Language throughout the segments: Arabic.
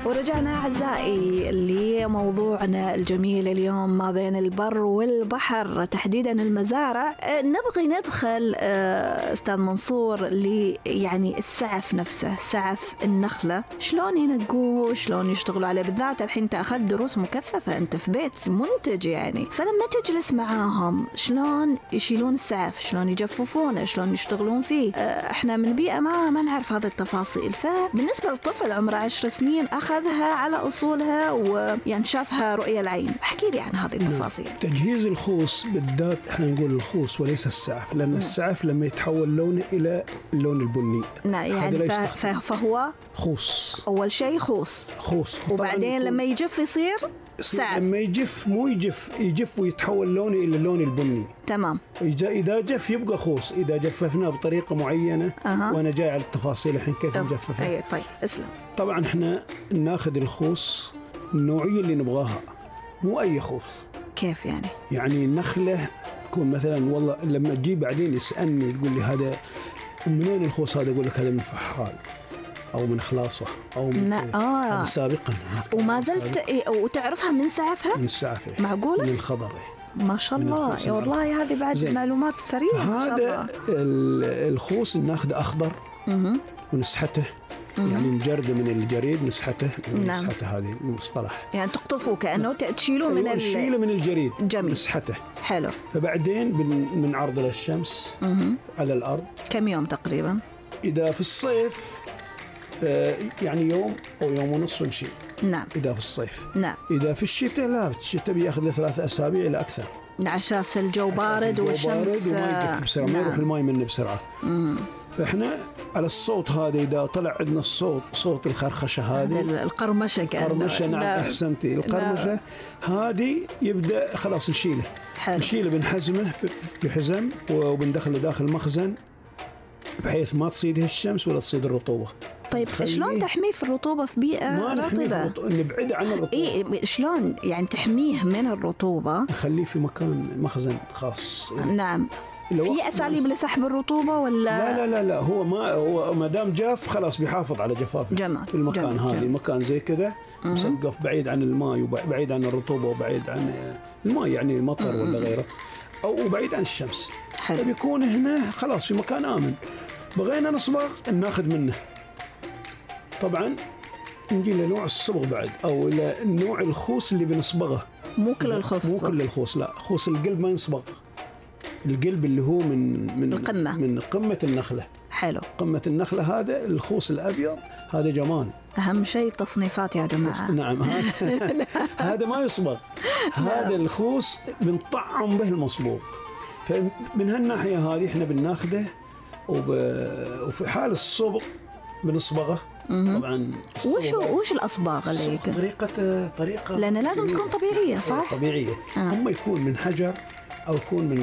ورجعنا أعزائي لموضوعنا الجميل اليوم ما بين البر والبحر، تحديدا المزارع. نبغي ندخل أستاذ منصور يعني السعف نفسه، سعف النخلة، شلون ينقوه، شلون يشتغلوا عليه، بالذات الحين أنت أخذت دروس مكثفة، أنت في بيت منتج يعني، فلما تجلس معاهم شلون يشيلون السعف، شلون يجففونه، شلون يشتغلون فيه. احنا من بيئة ما نعرف هذه التفاصيل، فبالنسبة للطفل عمره 10 سنين أخذها على أصولها ويعني شافها رؤية العين. احكي لي عن هذه التفاصيل. تجهيز الخوص بالذات احنا نقول الخوص وليس السعف، لأن السعف لما يتحول لونه إلى اللون البني يعني فهو خوص. أول شيء خوص، وبعدين لما يجف يصير سعف. لما مو يجف ويتحول لونه إلى اللون البني. تمام. إذا جف يبقى خوص، إذا جففناه بطريقة معينة وأنا جاي على التفاصيل الحين كيف نجففه. أي طيب اسلم. طبعا احنا ناخذ الخوص النوعية اللي نبغاها، مو أي خوص. كيف يعني؟ يعني النخلة تكون مثلا، والله لما تجي بعدين يسألني تقول لي هذا من وين الخوص هذا، أقول لك هذا من فحال أو من خلاصة أو من هذا سابقا. وما زلت وتعرفها من سعفها؟ من السعفة. معقولة؟ من الخضر. ما شاء الله والله هذه بعد معلومات ثرية. هذا الخوص ناخذه أخضر ونسحته، يعني نجرده من الجريد نسحته. نسحته هذه المصطلح، يعني تقطفوه كأنه تشيلوه من نشيله من الجريد. جميل. نسحته. حلو. فبعدين من عرض للشمس على الأرض. كم يوم تقريبا؟ إذا في الصيف يعني يوم أو يوم ونص ونشيل. نعم. إذا في الصيف. نعم. إذا في الشتاء لا، في الشتاء بياخذ له 3 أسابيع إلى أكثر، عشان الجو بارد والشمس وما يجف بسرعة. ما يروح الماء منه بسرعة. فإحنا على الصوت هذا إذا طلع عندنا صوت الخرخشة هذه، القرمشة القرمشة. نعم أحسنتي. القرمشة هذه يبدأ خلاص نشيله. نشيله بنحزمه في حزم وبندخله داخل مخزن بحيث ما تصيده الشمس ولا تصيد الرطوبة. طيب شلون تحميه في الرطوبة في بيئة رطبة؟ نبعد عن الرطوبة. شلون يعني تحميه من الرطوبة؟ نخليه في مكان مخزن خاص. نعم. في أساليب لسحب الرطوبة ولا؟ لا هو ما دام جاف خلاص بيحافظ على جفافه. جمال. في المكان هذا المكان زي كذا مسقف بعيد عن الماء وبعيد عن الرطوبة وبعيد عن الماء، يعني المطر ولا غيره، أو بعيد عن الشمس. فبيكون هنا خلاص في مكان آمن. بغينا نصبغ ناخذ منه، طبعا نجي لنوع الصبغ بعد، أو إلى نوع الخوص اللي بنصبغه. مو كل الخوص. مو كل الخوص، لا. خوص القلب ما ينصبغ. القلب اللي هو من القمة، من قمة النخلة. حلو. قمة النخلة هذا الخوص الأبيض، هذا جمال. أهم شيء التصنيفات يا جماعة. نعم. هذا ما يصبغ. هذا الخوص بنطعم به المصبوغ. فمن هالناحية هذه احنا بناخده وفي حال الصبغ بنصبغه. طبعا وش الأصباغ اللي طريقة لأن لازم تكون طبيعية، صح؟ طبيعية. هم يكون من حجر أو يكون من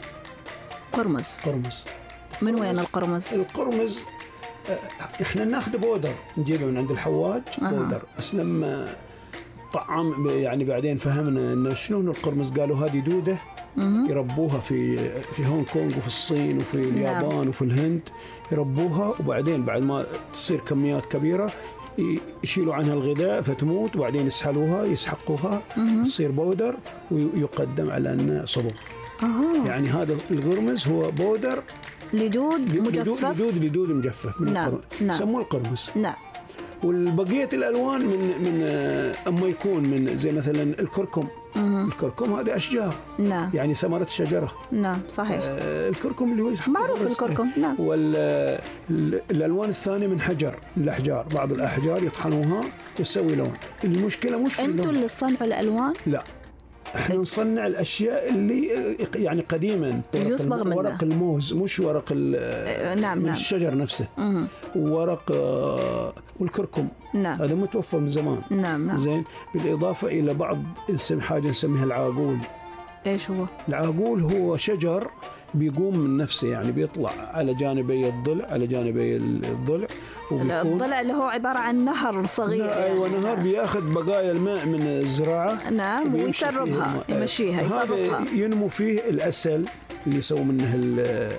قرمز. من وين القرمز؟ القرمز احنا ناخذ بودر، نجيبه من عند الحواج. بودر بس لما طعم يعني بعدين فهمنا انه شلون القرمز، قالوا هذه دودة يربوها في هونغ كونغ وفي الصين وفي اليابان وفي الهند، يربوها وبعدين بعد ما تصير كميات كبيرة يشيلوا عنها الغذاء فتموت، وبعدين يسحقوها تصير بودر ويقدم على أنه صبغ. يعني هذا القرمز هو بودر لدود مجفف. لدود مجفف من القرمز. يسموه القرمز. نعم. والبقية الألوان من أما يكون من زي مثلا الكركم. الكركم هذا أشجار. نعم. يعني ثمرة الشجرة. نعم صحيح. الكركم اللي هو معروف الكركم. نعم. والألوان الثانية من حجر، من الأحجار. بعض الأحجار يطحنوها وتسوي لون. المشكلة مش في أنتوا اللي تصنعوا الألوان؟ لا، احنا نصنع الاشياء اللي يعني قديما يصبغ منها. ورق الموز، مش ورق نعم. الشجر نفسه. وورق والكركم. نعم. هذا متوفر من زمان. نعم. زين. بالاضافه الى بعض حاجه نسميها العاقول. ايش هو العاقول؟ هو شجر بيقوم من نفسه، يعني بيطلع على جانبي الضلع الضلع اللي هو عبارة عن نهر صغير. أيوة يعني. نهر بياخذ بقايا الماء من الزراعة. نعم. ويسربها، يمشيها، يصرفها. هذا ينمو فيه الأسل اللي يسوي منه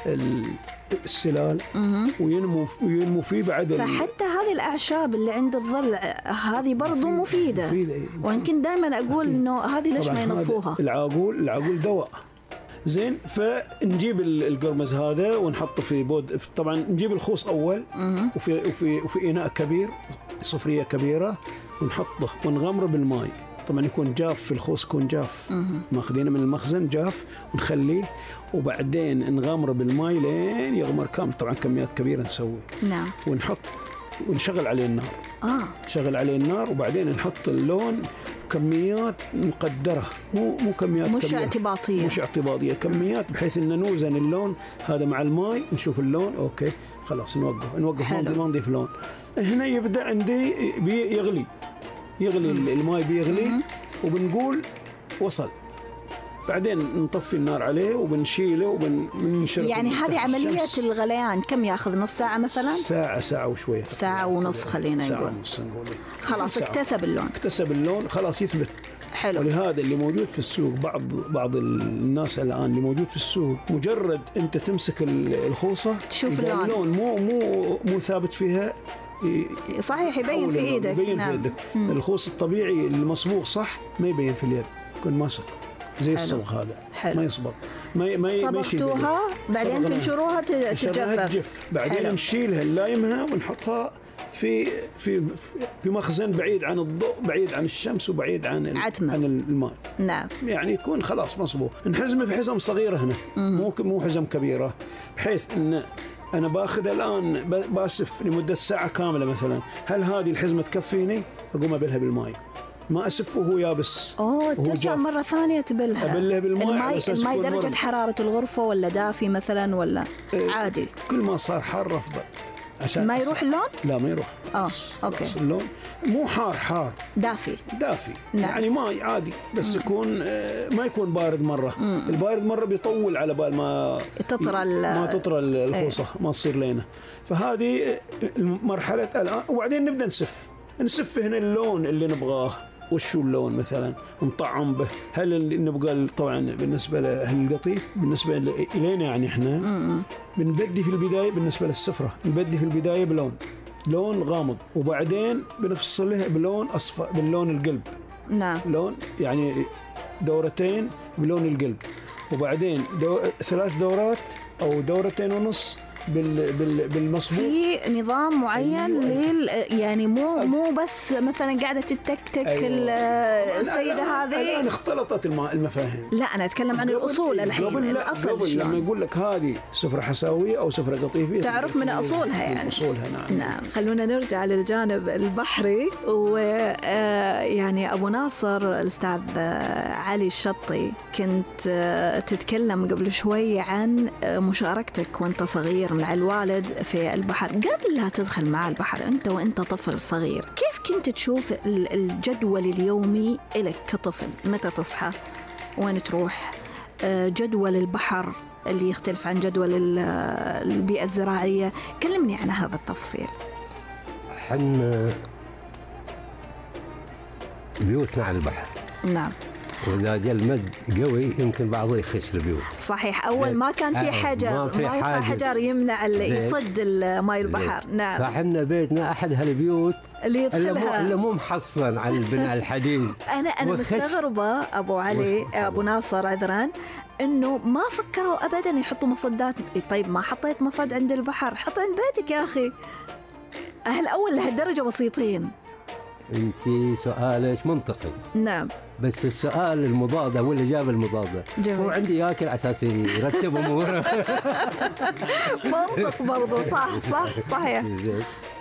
السلال وينمو فيه بعد. فحتى هذه الأعشاب اللي عند الضلع هذه برضو مفيدة. ويمكن دائما أقول إنه هذه ليش ما ينظفوها؟ العاقول دواء زين. فنجيب القرمز هذا ونحطه في بود. طبعا نجيب الخوص أول وفي إناء كبير، صفرية كبيرة، ونحطه ونغمره بالماء. طبعا يكون جاف، في الخوص يكون جاف، ماخذينه من المخزن جاف، ونخليه وبعدين نغمره بالماء لين يغمر كامل. طبعا كميات كبيرة نسوي. نعم. ونحط ونشغل عليه النار. شغل عليه النار وبعدين نحط اللون كميات مقدرة، مو كميات مش اعتباطية. مش اعتباطية، كميات بحيث ان نوزن اللون هذا مع الماء، نشوف اللون اوكي خلاص نوقف ما نضيف لون. هنا يبدأ عندي يغلي الماء بيغلي وبنقول وصل. بعدين نطفي النار عليه وبنشيله وبنشرب. يعني هذه عملية الغليان كم ياخذ؟ نص ساعة مثلا؟ ساعة وشوية، ساعة ونص خلينا نقول. ساعة ونص نقول. خلاص اكتسب اللون خلاص يثبت. حلو. ولهذا اللي موجود في السوق بعض الناس الآن اللي موجود في السوق، مجرد أنت تمسك الخوصة تشوف اللون مو ثابت فيها. صحيح، يبين في ايدك. يبين في يدك. الخوص الطبيعي المصبوغ صح ما يبين في اليد، يكون ماسك زي الصبغ هذا. حلو. ما يصبغ، ما صبغتوها بعدين تنشروها تتجفف. بعدين نشيلها نلايمها ونحطها في مخزن بعيد عن الضوء، بعيد عن الشمس، وبعيد عن الماء. نعم. يعني يكون خلاص مصبوغ. نحزمه في حزم صغيرة هنا، مو حزم كبيرة، بحيث ان أنا باخذ الآن باسف لمدة ساعة كاملة مثلا. هل هذه الحزمة تكفيني؟ أقوم أبلها بالماء، ما أسفه وهو يابس. ترجع مرة ثانية تبلها بالماء. الماء درجة حرارة الغرفة ولا دافي مثلا ولا عادي؟ كل ما صار حار أفضل. عشان ما يروح اللون؟ لا ما يروح. أوكي. اللون مو حار دافي. نعم. يعني ماء عادي بس يكون ما يكون بارد مرة. البارد مرة بيطول على بال ما تطرى الخوصة ما تصير لينة. فهذه مرحلة الآن. وبعدين نبدأ نسف هنا اللون اللي نبغاه. وشو اللون مثلا نطعم به؟ هل نبغى طبعا بالنسبة لأهل القطيف، بالنسبة إلينا يعني إحنا بنبدي في البداية بالنسبة للسفرة، نبدي في البداية لون غامض، وبعدين بنفصله بلون أصفر باللون القلب. نعم. لون يعني دورتين بلون القلب، وبعدين 3 دورات أو 2.5 بالمصبوغ. في نظام معين يعني مو بس مثلا قاعده تتكتك. السيده هذه الان اختلطت المفاهيم. لا انا اتكلم عن الاصول الحين. قبل لما يقول لك هذه سفره حساويه او سفره قطيفيه تعرف من اصولها يعني. اصولها نعم. خلونا نرجع للجانب البحري. ويعني ابو ناصر الاستاذ علي الشطي، كنت تتكلم قبل شوي عن مشاركتك وانت صغير مع الوالد في البحر. قبل لا تدخل مع البحر أنت وأنت طفل صغير، كيف كنت تشوف الجدول اليومي لك كطفل؟ متى تصحى؟ وين تروح؟ جدول البحر اللي يختلف عن جدول البيئة الزراعية. كلمني عن هذا التفصيل. حنا بيوتنا على البحر. نعم. وإذا جاء المد قوي يمكن بعضه يخش البيوت. صحيح. أول ما كان في حجر، ما في حجر يمنع يصد ماء البحر. نعم. فحنا بيتنا أحد هالبيوت اللي يدخلها اللي مو محصن عن البناء الحديد. أنا مستغربة أبو علي، أبو ناصر عذرا، إنه ما فكروا أبدا يحطوا مصدات. طيب ما حطيت مصد عند البحر، حط عند بيتك يا أخي. أهل أول لهالدرجة بسيطين. أنتي سؤالك منطقي. نعم. بس السؤال المضاد أو الإجابة المضادة هو عندي ياكل أساس يرتب أموره. منطق برضو. صح صحيح.